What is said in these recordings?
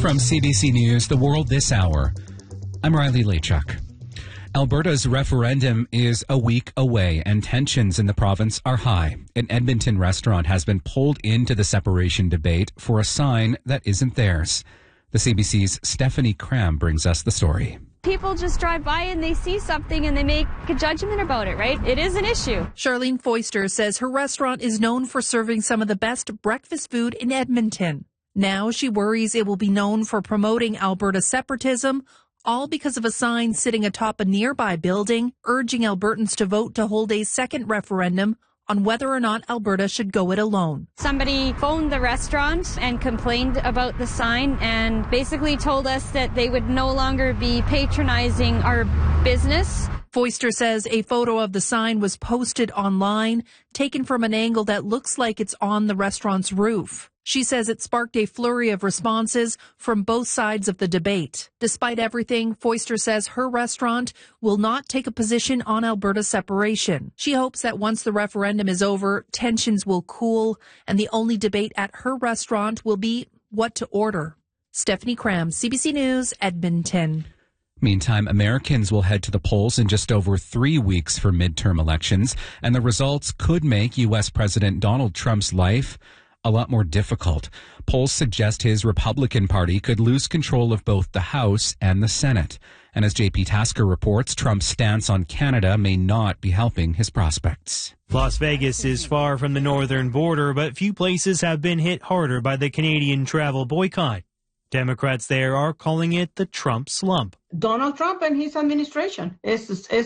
From CBC News, The World This Hour, I'm Riley Lachuk. Alberta's referendum is a week away and tensions in the province are high. An Edmonton restaurant has been pulled into the separation debate for a sign that isn't theirs. The CBC's Stephanie Cram brings us the story. People just drive by and they see something and they make a judgment about it, right? It is an issue. Charlene Foister says her restaurant is known for serving some of the best breakfast food in Edmonton. Now she worries it will be known for promoting Alberta separatism, all because of a sign sitting atop a nearby building urging Albertans to vote to hold a second referendum on whether or not Alberta should go it alone. Somebody phoned the restaurant and complained about the sign and basically told us that they would no longer be patronizing our business. Foister says a photo of the sign was posted online, taken from an angle that looks like it's on the restaurant's roof. She says it sparked a flurry of responses from both sides of the debate. Despite everything, Foister says her restaurant will not take a position on Alberta separation. She hopes that once the referendum is over, tensions will cool, and the only debate at her restaurant will be what to order. Stephanie Cram, CBC News, Edmonton. Meantime, Americans will head to the polls in just over 3 weeks for midterm elections, and the results could make U.S. President Donald Trump's life a lot more difficult. Polls suggest his Republican Party could lose control of both the House and the Senate. And as JP Tasker reports, Trump's stance on Canada may not be helping his prospects. Las Vegas is far from the northern border, but few places have been hit harder by the Canadian travel boycott. Democrats there are calling it the Trump slump. Donald Trump and his administration is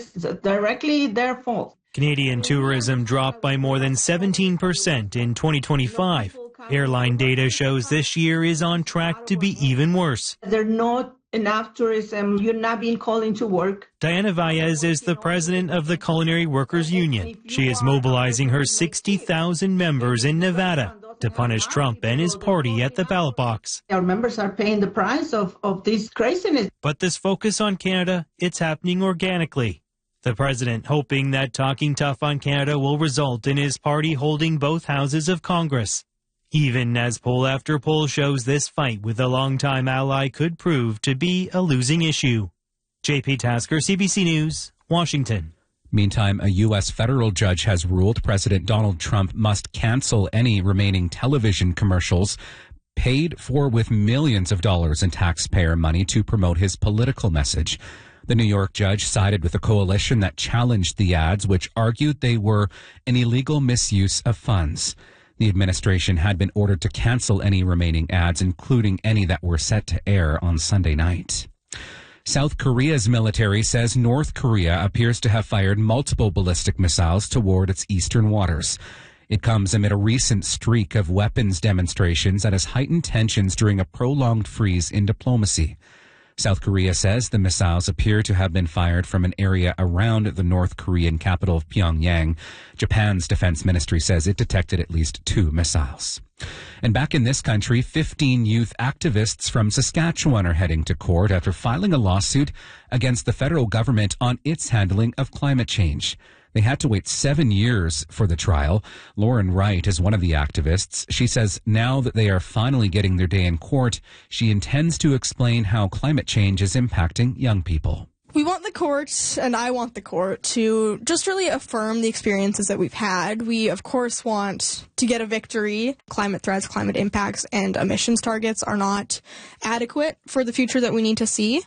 directly their fault. Canadian tourism dropped by more than 17% in 2025. Airline data shows this year is on track to be even worse. There's not enough tourism. You're not being called into work. Diana Valles is the president of the Culinary Workers Union. She is mobilizing her 60,000 members in Nevada to punish Trump and his party at the ballot box. Our members are paying the price of this craziness. But this focus on Canada, it's happening organically. The president hoping that talking tough on Canada will result in his party holding both houses of Congress. Even as poll after poll shows this fight with a longtime ally could prove to be a losing issue. JP Tasker, CBC News, Washington. Meantime, a U.S. federal judge has ruled President Donald Trump must cancel any remaining television commercials paid for with millions of dollars in taxpayer money to promote his political message. The New York judge sided with a coalition that challenged the ads, which argued they were an illegal misuse of funds. The administration had been ordered to cancel any remaining ads, including any that were set to air on Sunday night. South Korea's military says North Korea appears to have fired multiple ballistic missiles toward its eastern waters. It comes amid a recent streak of weapons demonstrations that has heightened tensions during a prolonged freeze in diplomacy. South Korea says the missiles appear to have been fired from an area around the North Korean capital of Pyongyang. Japan's defense ministry says it detected at least 2 missiles. And back in this country, 15 youth activists from Saskatchewan are heading to court after filing a lawsuit against the federal government on its handling of climate change. They had to wait 7 years for the trial. Lauren Wright is one of the activists. She says now that they are finally getting their day in court, she intends to explain how climate change is impacting young people. We want the court, and I want the court, to just really affirm the experiences that we've had. We, of course, want to get a victory. Climate threats, climate impacts, and emissions targets are not adequate for the future that we need to see.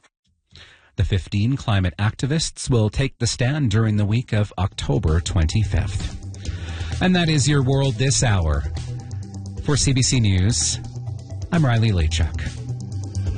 The 15 climate activists will take the stand during the week of October 25th. And that is your World This Hour. For CBC News, I'm Riley Lachuk.